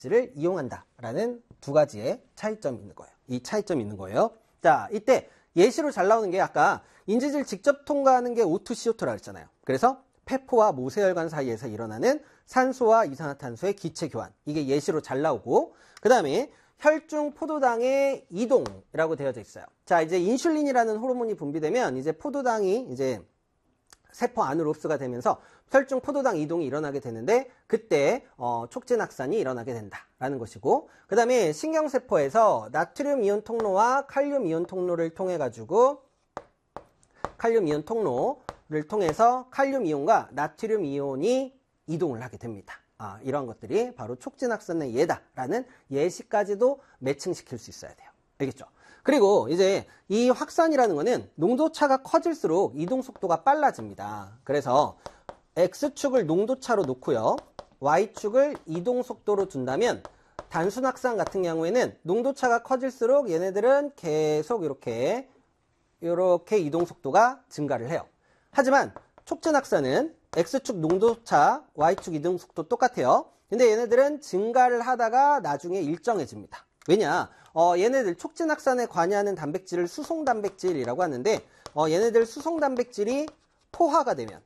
단백질을 이용한다라는 두 가지의 차이점이 있는 거예요. 이 차이점이 있는 거예요. 자, 이때 예시로 잘 나오는 게 아까 인지질 직접 통과하는 게 O2, CO2라고 했잖아요. 그래서 폐포와 모세혈관 사이에서 일어나는 산소와 이산화탄소의 기체 교환. 이게 예시로 잘 나오고, 그 다음에 혈중 포도당의 이동이라고 되어져 있어요. 자, 이제 인슐린이라는 호르몬이 분비되면 이제 포도당이 이제 세포 안으로 흡수가 되면서 혈중 포도당 이동이 일어나게 되는데, 그때 촉진확산이 일어나게 된다라는 것이고, 그 다음에 신경세포에서 나트륨 이온 통로와 칼륨 이온 통로를 통해 가지고 칼륨 이온 통로를 통해서 칼륨 이온과 나트륨 이온이 이동을 하게 됩니다. 이런 것들이 바로 촉진확산의 예다라는 예시까지도 매칭시킬 수 있어야 돼요. 알겠죠? 그리고 이제 이 확산이라는 거는 농도차가 커질수록 이동 속도가 빨라집니다. 그래서 X축을 농도차로 놓고요, Y축을 이동 속도로 둔다면 단순 확산 같은 경우에는 농도차가 커질수록 얘네들은 계속 이렇게 이동 속도가 증가를 해요. 하지만 촉진 확산은 X축 농도차, Y축 이동 속도 똑같아요. 근데 얘네들은 증가를 하다가 나중에 일정해집니다. 왜냐? 얘네들 촉진 확산에 관여하는 단백질을 수송 단백질이라고 하는데, 얘네들 수송 단백질이 포화가 되면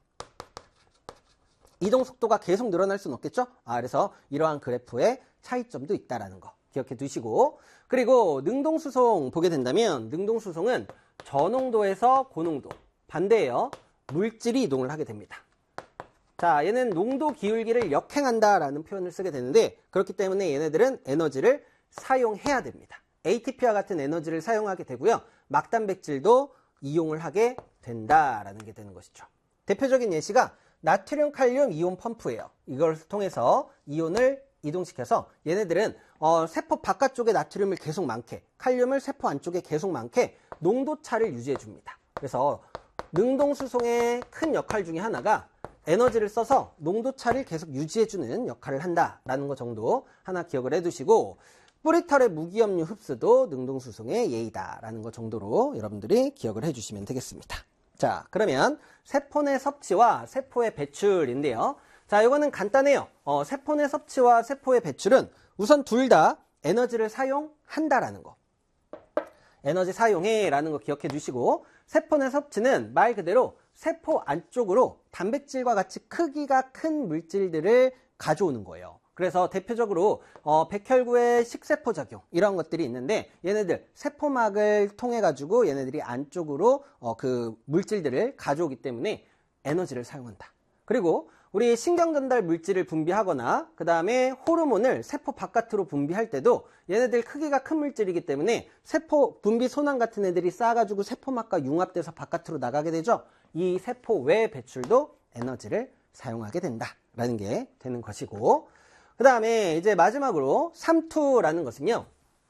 이동 속도가 계속 늘어날 수는 없겠죠? 그래서 이러한 그래프에 차이점도 있다라는 거 기억해 두시고, 그리고 능동수송 보게 된다면 능동수송은 저농도에서 고농도, 반대예요. 물질이 이동을 하게 됩니다. 자, 얘는 농도 기울기를 역행한다라는 표현을 쓰게 되는데, 그렇기 때문에 얘네들은 에너지를 사용해야 됩니다. ATP와 같은 에너지를 사용하게 되고요, 막단백질도 이용을 하게 된다라는 게 되는 것이죠. 대표적인 예시가 나트륨 칼륨 이온 펌프예요. 이걸 통해서 이온을 이동시켜서 얘네들은 세포 바깥쪽에 나트륨을 계속 많게, 칼륨을 세포 안쪽에 계속 많게 농도차를 유지해 줍니다. 그래서 능동수송의 큰 역할 중에 하나가 에너지를 써서 농도차를 계속 유지해주는 역할을 한다라는 것 정도 하나 기억을 해두시고, 뿌리털의 무기염류 흡수도 능동수송의 예이다라는 것 정도로 여러분들이 기억을 해주시면 되겠습니다. 자, 그러면 세포 내 섭취와 세포의 배출인데요. 자, 이거는 간단해요. 세포 내 섭취와 세포의 배출은 우선 둘 다 에너지를 사용한다라는 거. 에너지 사용해라는 거 기억해 주시고, 세포 내 섭취는 말 그대로 세포 안쪽으로 단백질과 같이 크기가 큰 물질들을 가져오는 거예요. 그래서 대표적으로 백혈구의 식세포 작용, 이런 것들이 있는데, 얘네들 세포막을 통해 가지고 얘네들이 안쪽으로 그 물질들을 가져오기 때문에 에너지를 사용한다. 그리고 우리 신경전달 물질을 분비하거나 그 다음에 호르몬을 세포 바깥으로 분비할 때도 얘네들 크기가 큰 물질이기 때문에 세포 분비 소낭 같은 애들이 쌓아가지고 세포막과 융합돼서 바깥으로 나가게 되죠. 이 세포 외 배출도 에너지를 사용하게 된다라는 게 되는 것이고, 그 다음에 이제 마지막으로 삼투라는 것은요,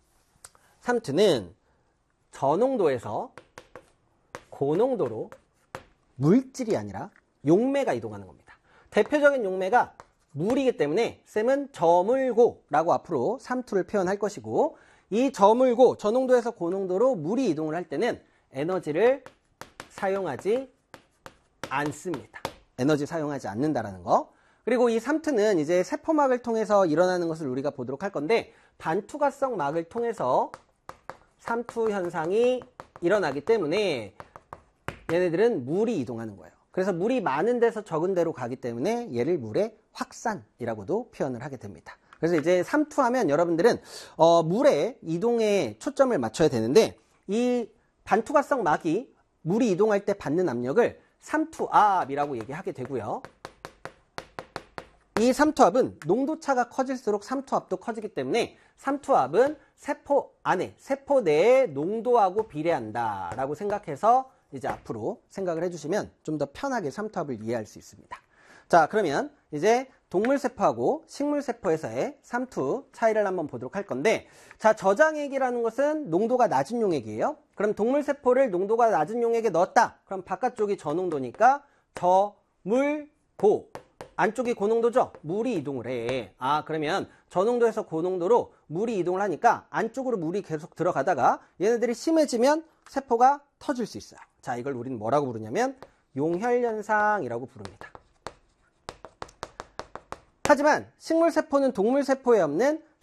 삼투는 저농도에서 고농도로 물질이 아니라 용매가 이동하는 겁니다. 대표적인 용매가 물이기 때문에 쌤은 저물고라고 앞으로 삼투를 표현할 것이고, 이 저물고, 저농도에서 고농도로 물이 이동을 할 때는 에너지를 사용하지 않습니다. 에너지 사용하지 않는다라는 거. 그리고 이 삼투는 이제 세포막을 통해서 일어나는 것을 우리가 보도록 할 건데, 반투과성 막을 통해서 삼투 현상이 일어나기 때문에 얘네들은 물이 이동하는 거예요. 그래서 물이 많은 데서 적은 데로 가기 때문에 얘를 물의 확산이라고도 표현을 하게 됩니다. 그래서 이제 삼투하면 여러분들은 물의 이동에 초점을 맞춰야 되는데, 이 반투과성 막이 물이 이동할 때 받는 압력을 삼투압이라고 얘기하게 되고요. 이 삼투압은 농도차가 커질수록 삼투압도 커지기 때문에 삼투압은 세포 안에, 세포 내의 농도하고 비례한다라고 생각해서 이제 앞으로 생각을 해주시면 좀 더 편하게 삼투압을 이해할 수 있습니다. 자, 그러면 이제 동물세포하고 식물세포에서의 삼투 차이를 한번 보도록 할 건데, 자, 저장액이라는 것은 농도가 낮은 용액이에요. 그럼 동물세포를 농도가 낮은 용액에 넣었다. 그럼 바깥쪽이 저농도니까 저물고, 안쪽이 고농도죠? 물이 이동을 해. 그러면 저농도에서 고농도로 물이 이동을 하니까 안쪽으로 물이 계속 들어가다가 얘네들이 심해지면 세포가 터질 수 있어요. 자, 이걸 우리는 뭐라고 부르냐면 용혈현상이라고 부릅니다. 하지만 식물세포는 동물세포에 없는